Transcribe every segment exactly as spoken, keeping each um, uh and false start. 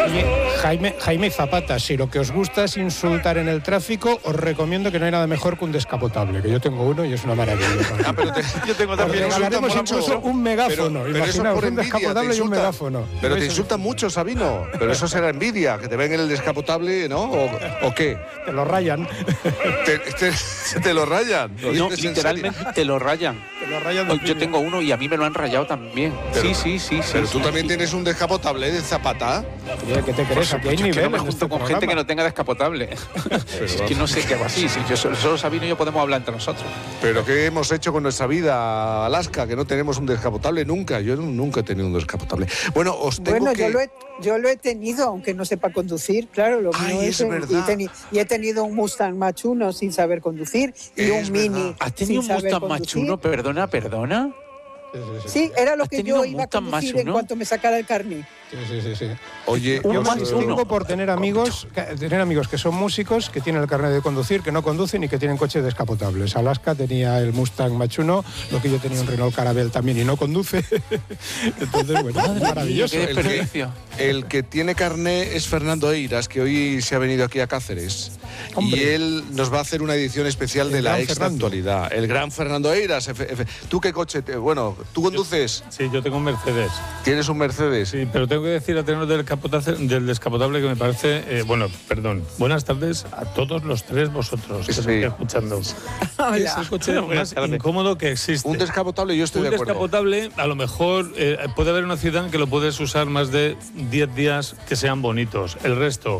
Jaime, Jaime Zapata, si lo que os gusta es insultar en el tráfico, os recomiendo que no hay nada mejor que un descapotable, que yo tengo uno y es una maravilla. Ah, pero te, yo tengo también. Os regalaremos incluso un megáfono. Pero, pero eso por un envidia, descapotable y un megáfono. Pero te insultan mucho, Sabino. Pero eso será envidia, que te ven en el descapotable, ¿no? ¿O, o qué? Te lo rayan. Te, te, te lo rayan. ¿Lo no, literalmente te lo rayan. Te lo rayan Yo piña. Tengo uno y a mí me lo han rayado también. Pero, sí, sí, sí. Pero sí, tú sí, también sí. tienes un descapotable de Zapata. ¿Qué te crees? Aquí hay niveles. Que no me junto con gente que no tenga descapotable. Es que no sé qué hago así. Si yo solo, solo Sabino y yo podemos hablar entre nosotros. Pero ¿qué hemos hecho con nuestra vida, Alaska? Que no tenemos un descapotable nunca. Yo nunca he tenido un descapotable. Bueno, os tengo bueno, que... yo lo he, yo lo he tenido, aunque no sepa conducir, claro. Lo Ay, mío es es, verdad. Y, teni, y he tenido un Mustang Mach uno sin saber conducir y Es un verdad. Mini ¿Has tenido sin un saber Mustang Mach conducir. uno? Perdona, perdona. Sí, sí, sí. Sí, era lo ¿Has que tenido yo un iba a Mustang Mach conducir en uno? cuanto me sacara el carnet. Sí, sí, sí, sí. Oye, Yo Mach me uno. distingo por tener amigos, que, tener amigos que son músicos, que tienen el carnet de conducir, que no conducen y que tienen coches descapotables. Alaska tenía el Mustang Mach uno, lo que yo tenía un Renault Caravelle también y no conduce. Entonces, bueno, Madre maravilloso. mía, qué el que, desperdicio. el que tiene carné es Fernando Eiras, que hoy se ha venido aquí a Cáceres. Hombre. Y él nos va a hacer una edición especial El de la gran extra Fernando. actualidad. El gran Fernando Eiras. Efe, efe. ¿Tú qué coche? Te, bueno, ¿tú conduces? Sí, yo tengo un Mercedes. ¿Tienes un Mercedes? Sí, pero tengo que decir a tenor del, capotace- del descapotable que me parece... eh, bueno, perdón. Buenas tardes a todos los tres vosotros que Sí. estáis escuchando. Es el coche Buenas más tardes. incómodo que existe. Un descapotable, yo estoy Un de acuerdo. descapotable, a lo mejor eh, puede haber una ciudad en que lo puedes usar más de diez días que sean bonitos. El resto,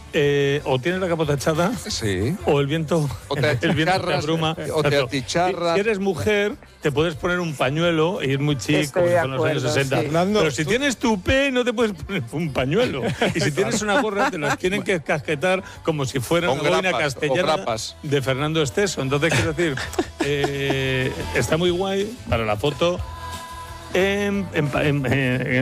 eh, o tienes la capota echada, Sí. o el viento, O te el viento te achicharras, abruma. o te Exacto. achicharras. Si eres mujer, te puedes poner un pañuelo e ir muy chico, Estoy como de son los años acuerdo, sesenta. sí. Fernando, Pero si tú- tienes tupé, no te puedes poner un pañuelo. Y si tienes una gorra, te las tienen que casquetar como si fuera Con una boina grapas, o castellana grapas. de Fernando Esteso. Entonces, quiero decir, eh, está muy guay para la foto. En, en, en, en,